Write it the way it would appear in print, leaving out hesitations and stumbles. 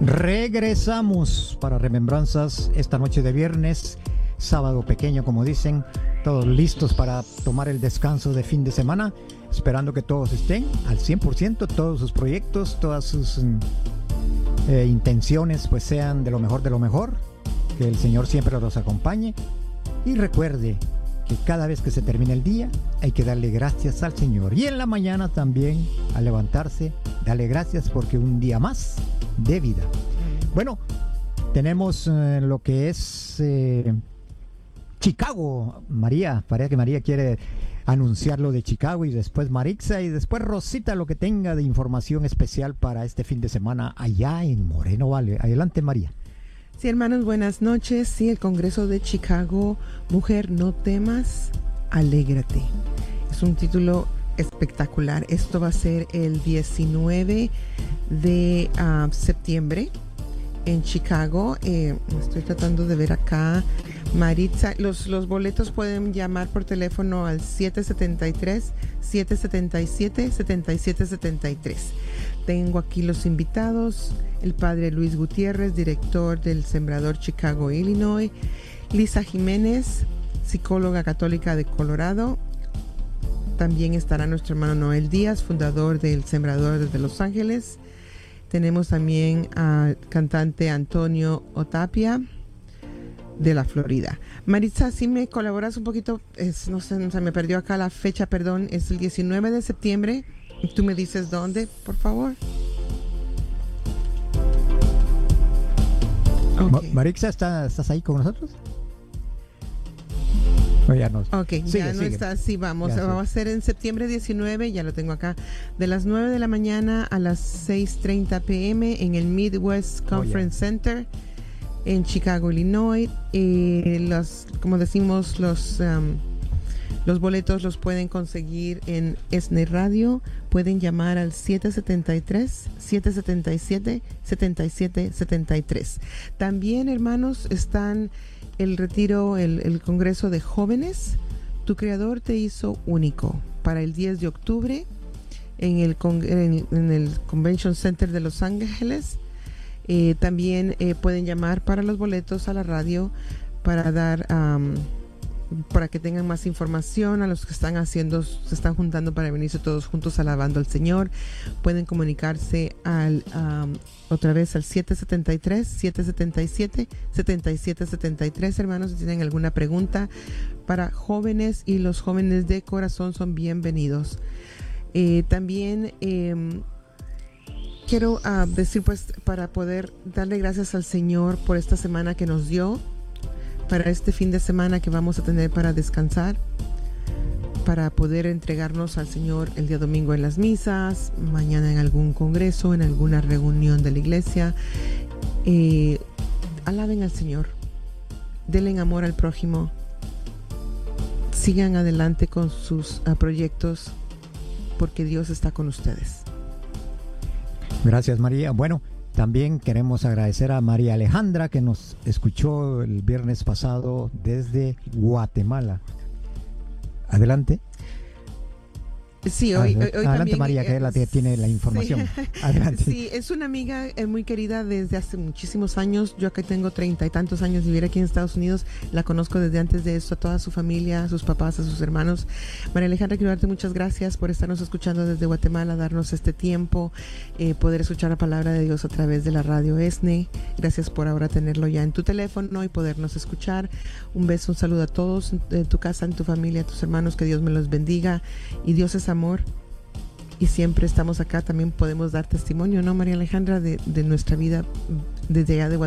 Regresamos para Remembranzas esta noche de viernes, sábado pequeño como dicen, todos listos para tomar el descanso de fin de semana, esperando que todos estén al 100%, todos sus proyectos, todas sus intenciones pues sean de lo mejor, que el Señor siempre los acompañe y recuerde que cada vez que se termina el día hay que darle gracias al Señor y en la mañana también al levantarse, darle gracias porque un día más de vida. Bueno, tenemos lo que es Chicago. María, parece que María quiere anunciar lo de Chicago y después Marixa y después Rosita lo que tenga de información especial para este fin de semana allá en Moreno Valley. Adelante, María. Sí, hermanos, buenas noches. Sí, el Congreso de Chicago, Mujer, no temas, alégrate. Es un título espectacular. Esto va a ser el 19 de septiembre en Chicago. Estoy tratando de ver acá. Maritza, los boletos pueden llamar por teléfono al 773-777-7773. Tengo aquí los invitados: el padre Luis Gutiérrez, director del Sembrador Chicago, Illinois; Lisa Jiménez, psicóloga católica de Colorado. También estará nuestro hermano Noel Díaz, fundador del Sembrador desde Los Ángeles. Tenemos también al cantante Antonio Otapia de la Florida. Maritza, si me colaboras un poquito, no sé, se me perdió acá la fecha, perdón, es el 19 de septiembre. Tú me dices dónde, por favor. Okay. Marixa, ¿estás ahí con nosotros? No, ya no. Ok, ya no está. Sí, vamos. Va a ser en septiembre 19, ya lo tengo acá, de las 9 de la mañana a las 6:30 p.m. en el Midwest Conference Center en Chicago, Illinois. Como decimos, los boletos los pueden conseguir en ESNE Radio. Pueden llamar al 773-777-7773. También, hermanos, están el retiro, el Congreso de Jóvenes. Tu Creador te hizo único, para el 10 de octubre en el Convention Center de Los Ángeles. También pueden llamar para los boletos a la radio para dar para que tengan más información. A los que se están juntando para venirse todos juntos alabando al Señor, pueden comunicarse otra vez al 773-777-7773, hermanos. Si tienen alguna pregunta para jóvenes, y los jóvenes de corazón son bienvenidos. También quiero decir, pues, para poder darle gracias al Señor por esta semana que nos dio, para este fin de semana que vamos a tener para descansar, para poder entregarnos al Señor el día domingo en las misas, mañana en algún congreso, en alguna reunión de la iglesia. Alaben al Señor, denle amor al prójimo, sigan adelante con sus proyectos, porque Dios está con ustedes. Gracias, María. Bueno, también queremos agradecer a María Alejandra, que nos escuchó el viernes pasado desde Guatemala. Adelante. Sí, hoy adelante también, María, que es la que tiene la información. Sí. Adelante. Sí, es una amiga muy querida desde hace muchísimos años. Yo acá tengo 30 y tantos años de vivir aquí en Estados Unidos. La conozco desde antes de eso, a toda su familia, a sus papás, a sus hermanos. María Alejandra, quiero darte muchas gracias por estarnos escuchando desde Guatemala, darnos este tiempo, poder escuchar la palabra de Dios a través de la radio ESNE. Gracias por ahora tenerlo ya en tu teléfono y podernos escuchar. Un beso, un saludo a todos en tu casa, en tu familia, a tus hermanos. Que Dios me los bendiga. Y Dios es amor, y siempre estamos acá. También podemos dar testimonio, ¿no, María Alejandra, de nuestra vida desde allá de Guatemala?